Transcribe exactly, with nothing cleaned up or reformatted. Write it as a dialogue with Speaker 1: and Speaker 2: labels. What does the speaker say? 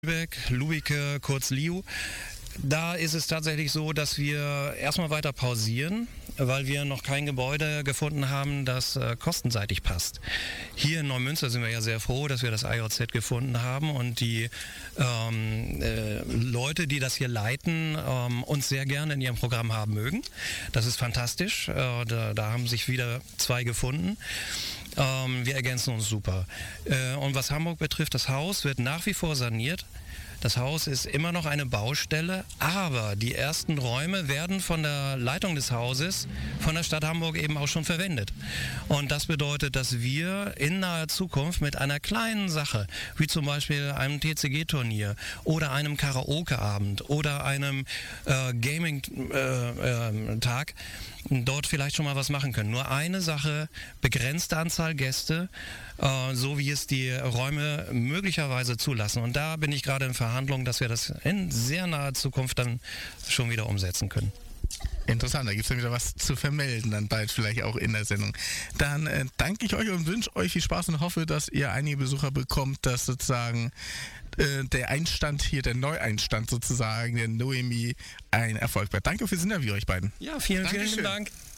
Speaker 1: Lübeck, Lubike, kurz Liu. Da ist es tatsächlich so, dass wir erstmal weiter pausieren, weil wir noch kein Gebäude gefunden haben, das äh, kostenseitig passt. Hier in Neumünster sind wir ja sehr froh, dass wir das I J Z gefunden haben und die ähm, äh, Leute, die das hier leiten, ähm, uns sehr gerne in ihrem Programm haben mögen. Das ist fantastisch. Äh, da, da haben sich wieder zwei gefunden. Ähm, wir ergänzen uns super. Äh, und was Hamburg betrifft, das Haus wird nach wie vor saniert. Das Haus ist immer noch eine Baustelle, aber die ersten Räume werden von der Leitung des Hauses von der Stadt Hamburg eben auch schon verwendet. Und das bedeutet, dass wir in naher Zukunft mit einer kleinen Sache, wie zum Beispiel einem T C G-Turnier oder einem Karaoke-Abend oder einem äh, Gaming-Tag, äh, äh, dort vielleicht schon mal was machen können. Nur eine Sache, begrenzte Anzahl Gäste, äh, so wie es die Räume möglicherweise zulassen. Und da bin ich gerade in Verhandlungen, dass wir das in sehr naher Zukunft dann schon wieder umsetzen können.
Speaker 2: Interessant, da gibt es dann wieder was zu vermelden, dann bald vielleicht auch in der Sendung. Dann äh, danke ich euch und wünsche euch viel Spaß und hoffe, dass ihr einige Besucher bekommt, dass sozusagen äh, der Einstand hier, der Neueinstand sozusagen, der Noemi, ein Erfolg wird. Danke fürs Interview euch beiden.
Speaker 1: Ja, vielen,
Speaker 2: Dankeschön.
Speaker 1: vielen Dank.